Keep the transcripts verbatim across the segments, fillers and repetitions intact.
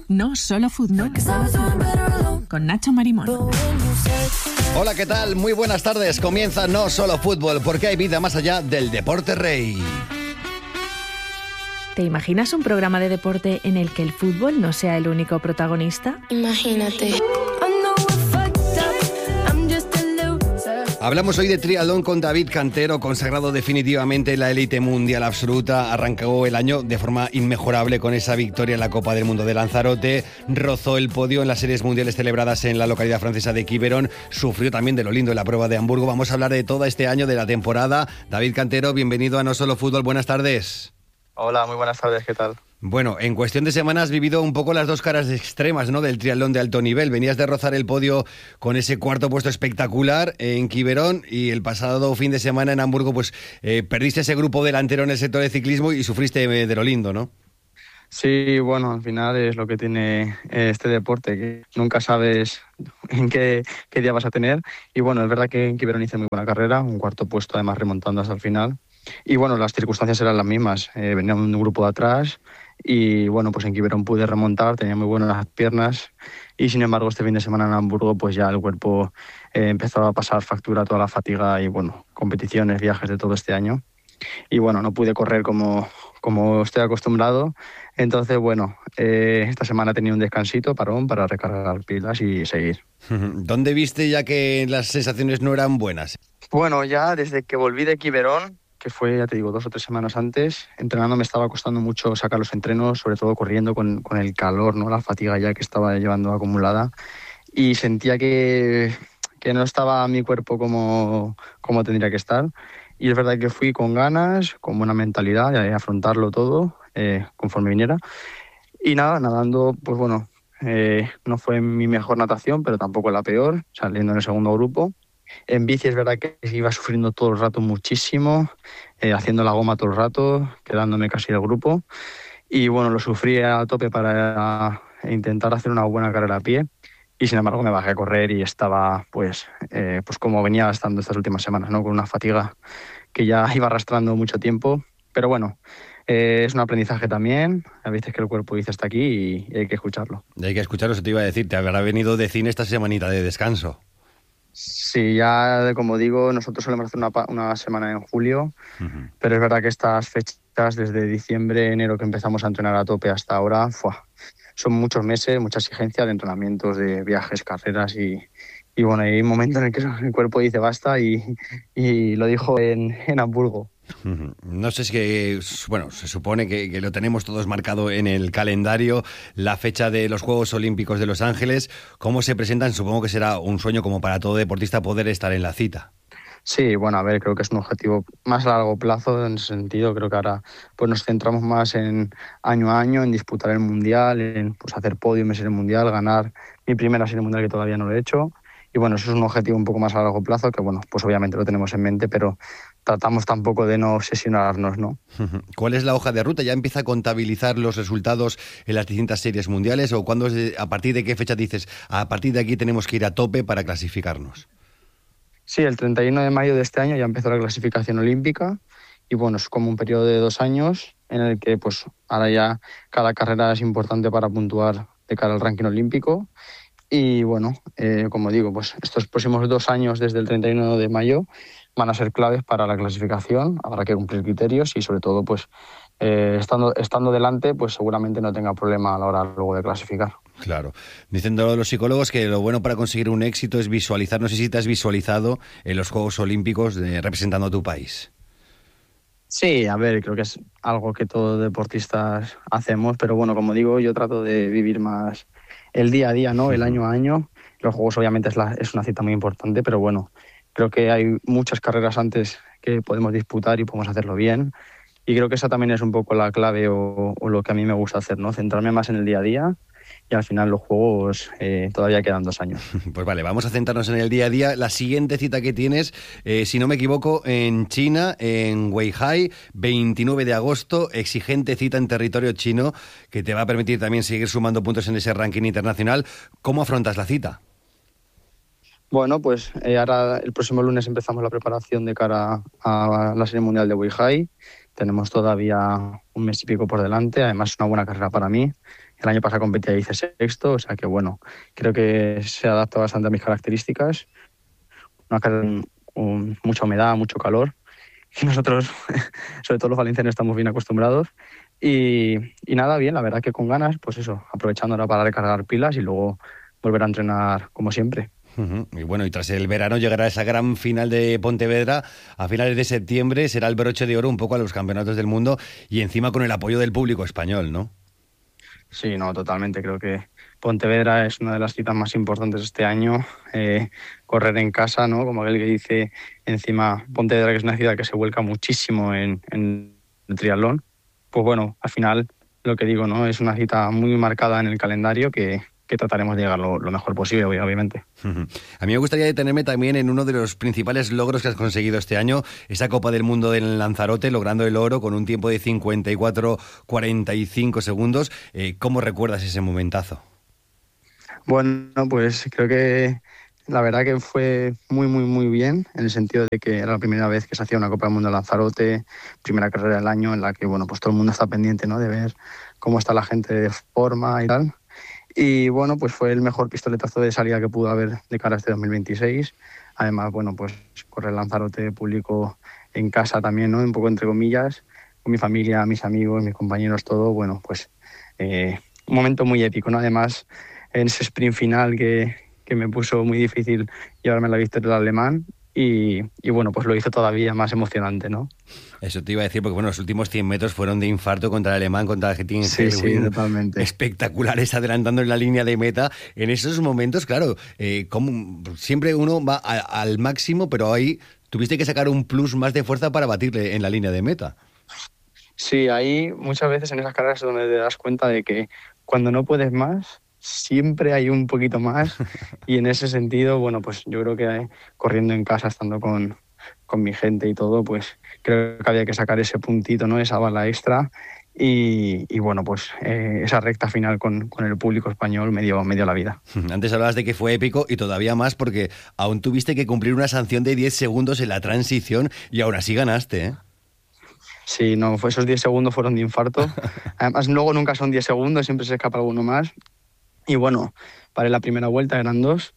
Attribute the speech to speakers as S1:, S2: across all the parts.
S1: No Solo Fútbol, con Nacho Marimón.
S2: Hola, ¿qué tal? Muy buenas tardes. Comienza No Solo Fútbol, porque hay vida más allá del deporte rey.
S1: ¿Te imaginas un programa de deporte en el que el fútbol no sea el único protagonista?
S3: Imagínate.
S2: Hablamos hoy de triatlón con David Cantero, consagrado definitivamente en la élite mundial absoluta. Arrancó el año de forma inmejorable con esa victoria en la Copa del Mundo de Lanzarote. Rozó el podio en las series mundiales celebradas en la localidad francesa de Quiberon. Sufrió también de lo lindo en la prueba de Hamburgo. Vamos a hablar de todo este año, de la temporada. David Cantero, bienvenido a No Solo Fútbol. Buenas tardes.
S4: Hola, muy buenas tardes, ¿qué tal?
S2: Bueno, en cuestión de semanas has vivido un poco las dos caras extremas, ¿no?, del triatlón de alto nivel. Venías de rozar el podio con ese cuarto puesto espectacular en Quiberon y el pasado fin de semana en Hamburgo pues eh, perdiste ese grupo delantero en el sector de ciclismo y sufriste de lo lindo, ¿no?
S4: Sí, bueno, al final es lo que tiene este deporte, que nunca sabes en qué, qué día vas a tener. Y bueno, es verdad que en Quiberon hice muy buena carrera, un cuarto puesto además remontando hasta el final. Y bueno, las circunstancias eran las mismas, eh, venía un grupo de atrás y bueno, pues en Quiberon pude remontar, tenía muy buenas piernas y sin embargo este fin de semana en Hamburgo pues ya el cuerpo eh, empezó a pasar factura, toda la fatiga y bueno, competiciones, viajes de todo este año. Y bueno, no pude correr como, como estoy acostumbrado, entonces bueno, eh, esta semana tenía un descansito, parón, para recargar pilas y seguir.
S2: ¿Dónde viste ya que las sensaciones no eran buenas?
S4: Bueno, ya desde que volví de Quiberon, que fue, ya te digo, dos o tres semanas antes, entrenando me estaba costando mucho sacar los entrenos, sobre todo corriendo con, con el calor, ¿no?, la fatiga ya que estaba llevando acumulada, y sentía que, que no estaba mi cuerpo como, como tendría que estar. Y es verdad que fui con ganas, con buena mentalidad de afrontarlo todo eh, conforme viniera. Y nada, nadando, pues bueno, eh, no fue mi mejor natación, pero tampoco la peor, saliendo en el segundo grupo. En bici es verdad que iba sufriendo todo el rato muchísimo, eh, haciendo la goma todo el rato, quedándome casi del grupo. Y bueno, lo sufrí a tope para intentar hacer una buena carrera a pie. Y sin embargo me bajé a correr y estaba pues, eh, pues como venía estando estas últimas semanas, ¿no?, con una fatiga que ya iba arrastrando mucho tiempo. Pero bueno, eh, es un aprendizaje también. A veces que el cuerpo dice hasta aquí y, y hay que escucharlo.
S2: Hay que escucharlo, eso te iba a decir. Te habrá venido de cine esta semanita de descanso.
S4: Sí, ya como digo, nosotros solemos hacer una, una semana en julio, uh-huh. Pero es verdad que estas fechas, desde diciembre, enero, que empezamos a entrenar a tope hasta ahora, ¡fua!, son muchos meses, mucha exigencia de entrenamientos, de viajes, carreras y, y bueno, hay un momento en el que el cuerpo dice basta y, y lo dijo en, en Hamburgo.
S2: No sé si que, bueno, se supone que, que lo tenemos todos marcado en el calendario, la fecha de los Juegos Olímpicos de Los Ángeles. ¿Cómo se presentan? Supongo que será un sueño como para todo deportista poder estar en la cita.
S4: Sí, bueno, a ver, creo que es un objetivo más a largo plazo en ese sentido. Creo que ahora pues nos centramos más en año a año, en disputar el Mundial, en pues hacer podium en Serie Mundial, ganar mi primera Serie Mundial que todavía no lo he hecho. Y bueno, eso es un objetivo un poco más a largo plazo que, bueno, pues obviamente lo tenemos en mente, pero tratamos tampoco de no obsesionarnos, ¿no?
S2: ¿Cuál es la hoja de ruta? ¿Ya empieza a contabilizar los resultados en las distintas series mundiales? ¿O cuándo, a partir de qué fecha dices, a partir de aquí tenemos que ir a tope para clasificarnos?
S4: Sí, el treinta y uno de mayo de este año ya empezó la clasificación olímpica y bueno, es como un periodo de dos años en el que pues ahora ya cada carrera es importante para puntuar de cara al ranking olímpico. Y bueno, eh, como digo, pues estos próximos dos años desde el treinta y uno de mayo van a ser claves para la clasificación. Habrá que cumplir criterios y sobre todo, pues eh, estando, estando delante, pues seguramente no tenga problema a la hora luego de clasificar.
S2: Claro. Dicen todos los psicólogos que lo bueno para conseguir un éxito es visualizar. No sé si te has visualizado en los Juegos Olímpicos de, representando a tu país.
S4: Sí, a ver, creo que es algo que todos deportistas hacemos, pero bueno, como digo, yo trato de vivir más el día a día, ¿no? El año a año. Los Juegos obviamente es, la, es una cita muy importante, pero bueno, creo que hay muchas carreras antes que podemos disputar y podemos hacerlo bien. Y creo que esa también es un poco la clave o, o lo que a mí me gusta hacer, ¿no? Centrarme más en el día a día. Y al final los Juegos eh, todavía quedan dos años.
S2: Pues vale, vamos a centrarnos en el día a día. La siguiente cita que tienes, eh, si no me equivoco, en China, en Weihai, veintinueve de agosto, exigente cita en territorio chino que te va a permitir también seguir sumando puntos en ese ranking internacional. ¿Cómo afrontas la cita?
S4: Bueno, pues eh, ahora el próximo lunes empezamos la preparación de cara a la Serie Mundial de Weihai. Tenemos todavía un mes y pico por delante, además es una buena carrera para mí. El año pasado competí y hice sexto, o sea que bueno, creo que se adapta bastante a mis características. Una carrera con mucha humedad, mucho calor, y nosotros, sobre todo los valencianos, estamos bien acostumbrados. Y, y nada, bien, la verdad que con ganas, pues eso, aprovechando ahora para recargar pilas y luego volver a entrenar como siempre.
S2: Uh-huh. Y bueno, y tras el verano llegará esa gran final de Pontevedra a finales de septiembre, será el broche de oro un poco a los campeonatos del mundo y encima con el apoyo del público español, ¿no?
S4: Sí, no, totalmente. Creo que Pontevedra es una de las citas más importantes este año. Eh, correr en casa, ¿no? Como aquel que dice, encima Pontevedra, que es una ciudad que se vuelca muchísimo en, en el triatlón. Pues bueno, al final, lo que digo, ¿no? Es una cita muy marcada en el calendario que, que trataremos de llegar lo, lo mejor posible, obviamente.
S2: A mí me gustaría detenerme también en uno de los principales logros que has conseguido este año, esa Copa del Mundo del Lanzarote, logrando el oro con un tiempo de cincuenta y cuatro cuarenta y cinco segundos. Eh, ¿Cómo recuerdas ese momentazo?
S4: Bueno, pues creo que la verdad que fue muy, muy, muy bien, en el sentido de que era la primera vez que se hacía una Copa del Mundo de Lanzarote, primera carrera del año en la que, bueno, pues todo el mundo está pendiente, ¿no? De ver cómo está la gente de forma y tal. Y bueno, pues fue el mejor pistoletazo de salida que pudo haber de cara a este dos mil veintiséis. Además, bueno, pues correr Lanzarote público en casa también, ¿no? Un poco entre comillas, con mi familia, mis amigos, mis compañeros, todo. Bueno, pues eh, un momento muy épico, ¿no? Además, en ese sprint final que, que me puso muy difícil llevarme la victoria del alemán. Y, y bueno, pues lo hizo todavía más emocionante, ¿no?
S2: Eso te iba a decir, porque bueno, los últimos cien metros fueron de infarto contra el alemán, contra el Argentina.
S4: Sí, sí, totalmente.
S2: Espectaculares, adelantando en la línea de meta. En esos momentos, claro, eh, como siempre uno va a, al máximo, pero ahí tuviste que sacar un plus más de fuerza para batirle en la línea de meta.
S4: Sí, ahí muchas veces en esas carreras es donde te das cuenta de que cuando no puedes más, siempre hay un poquito más. Y en ese sentido, bueno, pues yo creo que corriendo en casa, estando con, con mi gente y todo, pues creo que había que sacar ese puntito, ¿no? Esa bala extra. Y, y bueno, pues eh, esa recta final con, con el público español me dio, me dio la vida.
S2: Antes hablabas de que fue épico y todavía más porque aún tuviste que cumplir una sanción de diez segundos en la transición y aún así ganaste, ¿eh?
S4: Sí, no, fue esos diez segundos fueron de infarto. Además, luego nunca son diez segundos, siempre se escapa alguno más. Y bueno, paré la primera vuelta, eran dos,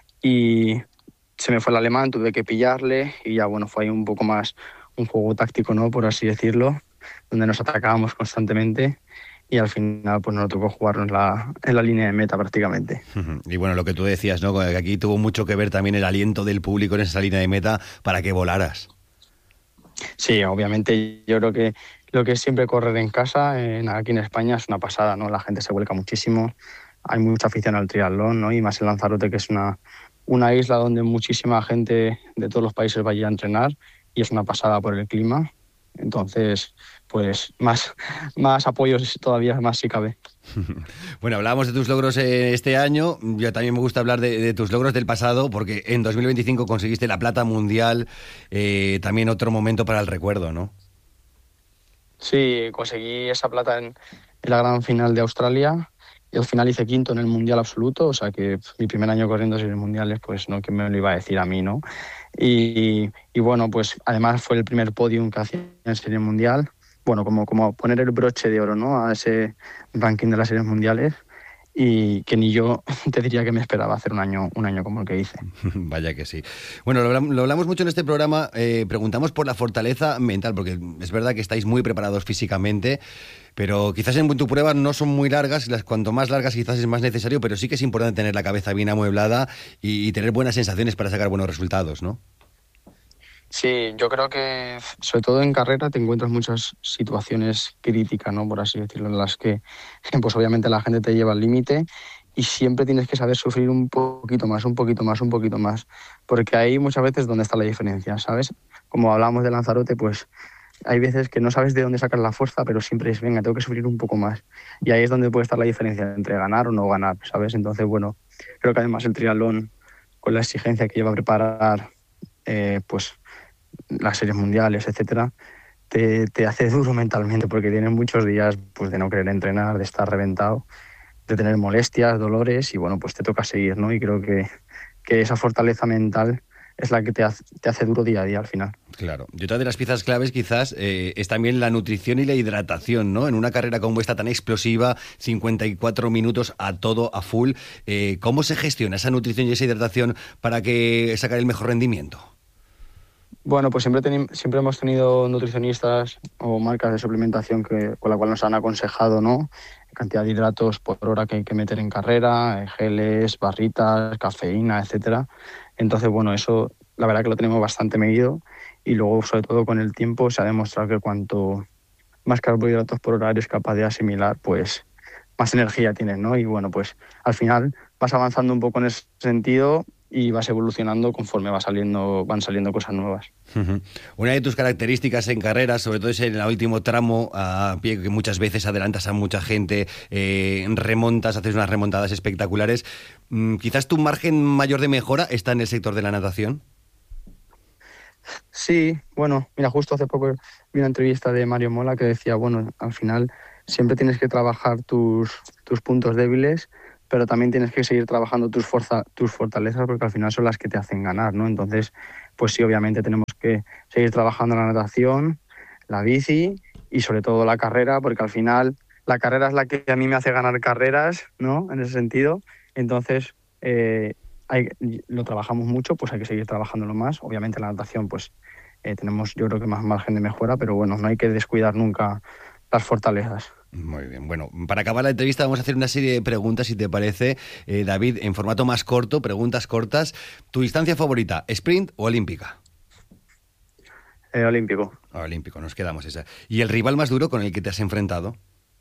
S4: y se me fue el alemán, tuve que pillarle, y ya bueno, fue ahí un poco más un juego táctico, ¿no? Por así decirlo, donde nos atacábamos constantemente, y al final pues nos tocó jugarnos en la, en la línea de meta prácticamente.
S2: Y bueno, lo que tú decías, ¿no? Que aquí tuvo mucho que ver también el aliento del público en esa línea de meta para que volaras.
S4: Sí, obviamente yo creo que lo que es siempre correr en casa, en, aquí en España, es una pasada, ¿no? La gente se vuelca muchísimo. Hay mucha afición al triatlón, ¿no? Y más en Lanzarote, que es una, una isla donde muchísima gente de todos los países va a ir a entrenar y es una pasada por el clima. Entonces, pues más, más apoyos todavía, más si cabe.
S2: Bueno, hablábamos de tus logros este año. Yo también me gusta hablar de, de tus logros del pasado porque en dos mil veinticinco conseguiste la plata mundial, eh, también otro momento para el recuerdo, ¿no?
S4: Sí, conseguí esa plata en, en la gran final de Australia. Y al final hice quinto en el Mundial absoluto, o sea que mi primer año corriendo series mundiales, pues no, ¿quién me lo iba a decir a mí, no? Y, y bueno, pues además fue el primer podium que hacía en serie mundial. Bueno, como, como poner el broche de oro, ¿no? A ese ranking de las series mundiales. Y que ni yo te diría que me esperaba hacer un año un año como el que hice.
S2: Vaya que sí. Bueno, lo hablamos, lo hablamos mucho en este programa, eh, preguntamos por la fortaleza mental, porque es verdad que estáis muy preparados físicamente, pero quizás en tu prueba no son muy largas, las cuanto más largas quizás es más necesario, pero sí que es importante tener la cabeza bien amueblada y, y tener buenas sensaciones para sacar buenos resultados, ¿no?
S4: Sí, yo creo que sobre todo en carrera te encuentras muchas situaciones críticas, ¿no? Por así decirlo, en las que pues obviamente la gente te lleva al límite y siempre tienes que saber sufrir un poquito más, un poquito más, un poquito más, porque ahí muchas veces donde está la diferencia, ¿sabes? Como hablábamos de Lanzarote, pues hay veces que no sabes de dónde sacar la fuerza, pero siempre es, venga, tengo que sufrir un poco más. Y ahí es donde puede estar la diferencia entre ganar o no ganar, ¿sabes? Entonces, bueno, creo que además el triatlón, con la exigencia que lleva a preparar, eh, pues las series mundiales, etcétera, te, te hace duro mentalmente porque tienes muchos días pues de no querer entrenar, de estar reventado, de tener molestias, dolores y bueno, pues te toca seguir, ¿no? Y creo que que esa fortaleza mental es la que te hace, te hace duro día a día al final.
S2: Claro. Y otra de las piezas claves quizás eh, es también la nutrición y la hidratación, ¿no? En una carrera como esta tan explosiva, cincuenta y cuatro minutos a todo, a full, eh, ¿cómo se gestiona esa nutrición y esa hidratación para que sacar el mejor rendimiento?
S4: Bueno, pues siempre, teni- siempre hemos tenido nutricionistas o marcas de suplementación que, con la cual nos han aconsejado, ¿no? Cantidad de hidratos por hora que hay que meter en carrera, geles, barritas, cafeína, etcétera. Entonces, bueno, eso la verdad que lo tenemos bastante medido y luego, sobre todo con el tiempo, se ha demostrado que cuanto más carbohidratos por hora eres capaz de asimilar, pues más energía tienes, ¿no? Y bueno, pues al final vas avanzando un poco en ese sentido y vas evolucionando conforme va saliendo, van saliendo cosas nuevas.
S2: Uh-huh. Una de tus características en carreras, sobre todo es en el último tramo a pie, que muchas veces adelantas a mucha gente, eh, remontas, haces unas remontadas espectaculares. Mm, quizás tu margen mayor de mejora está en el sector de la natación.
S4: Sí, bueno, mira, justo hace poco vi una entrevista de Mario Mola que decía, bueno, al final siempre tienes que trabajar tus, tus puntos débiles, pero también tienes que seguir trabajando tus, forza, tus fortalezas porque al final son las que te hacen ganar, ¿no? Entonces, pues sí, obviamente tenemos que seguir trabajando la natación, la bici y sobre todo la carrera, porque al final la carrera es la que a mí me hace ganar carreras, ¿no? En ese sentido. Entonces, eh, hay, lo trabajamos mucho, pues hay que seguir trabajándolo más. Obviamente la natación, pues eh, tenemos yo creo que más margen de mejora, pero bueno, no hay que descuidar nunca las fortalezas.
S2: Muy bien. Bueno, para acabar la entrevista vamos a hacer una serie de preguntas, si te parece, eh, David, en formato más corto, preguntas cortas. ¿Tu distancia favorita, sprint o olímpica?
S4: Eh, olímpico.
S2: Olímpico, nos quedamos esa. ¿Y el rival más duro con el que te has enfrentado?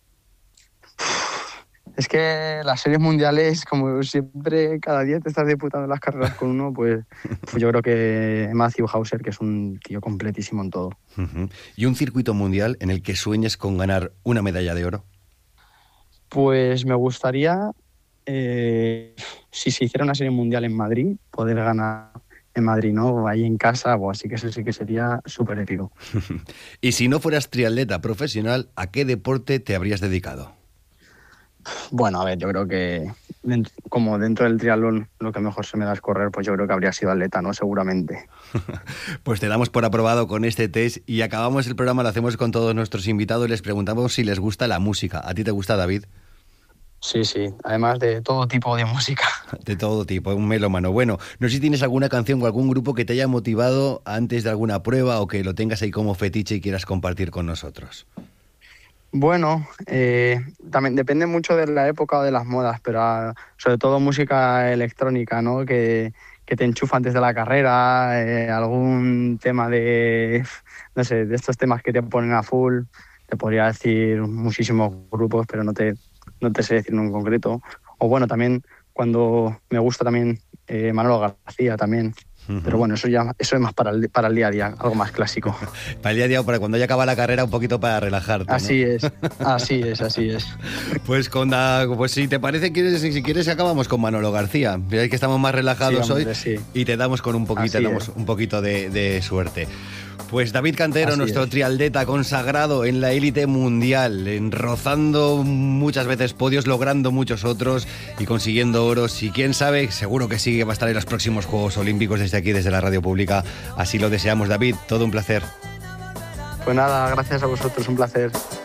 S4: Es que las series mundiales, como siempre, cada día te estás disputando las carreras con uno, pues, pues yo creo que Matthew Hauser, que es un tío completísimo en todo.
S2: Uh-huh. ¿Y un circuito mundial en el que sueñes con ganar una medalla de oro?
S4: Pues me gustaría, eh, si se hiciera una serie mundial en Madrid, poder ganar en Madrid, ¿no? Ahí en casa, o así que eso sí que sería súper épico.
S2: Y si no fueras triatleta profesional, ¿a qué deporte te habrías dedicado?
S4: Bueno, a ver, yo creo que dentro, como dentro del triatlón lo que mejor se me da es correr, pues yo creo que habría sido atleta, ¿no? Seguramente.
S2: Pues te damos por aprobado con este test y acabamos el programa, lo hacemos con todos nuestros invitados y les preguntamos si les gusta la música. ¿A ti te gusta, David?
S4: Sí, sí, además de todo tipo de música.
S2: De todo tipo, un melómano. Bueno, no sé si tienes alguna canción o algún grupo que te haya motivado antes de alguna prueba o que lo tengas ahí como fetiche y quieras compartir con nosotros.
S4: Bueno, eh, también depende mucho de la época o de las modas, pero uh, sobre todo música electrónica, ¿no? Que, que te enchufa antes de la carrera, eh, algún tema de, no sé, de estos temas que te ponen a full. Te podría decir muchísimos grupos, pero no te, no te sé decir uno en concreto. O bueno, también cuando me gusta también eh, Manolo García también. Pero bueno, eso ya eso es más para el, para el día a día, algo más clásico.
S2: Para el día a día, para cuando ya acaba la carrera, un poquito para relajarte, ¿no?
S4: Así es, así es, así es.
S2: Pues con la, pues si te parece, quieres, si quieres acabamos con Manolo García. Veis que estamos más relajados sí, hombre, hoy sí. Y te damos con un poquito, te damos un poquito de, de suerte. Pues David Cantero, así nuestro es. Triatleta consagrado en la élite mundial, en rozando muchas veces podios, logrando muchos otros y consiguiendo oros. Y quién sabe, seguro que sí que va a estar en los próximos Juegos Olímpicos desde aquí, desde la Radio Pública. Así lo deseamos, David. Todo un placer.
S4: Pues nada, gracias a vosotros, un placer.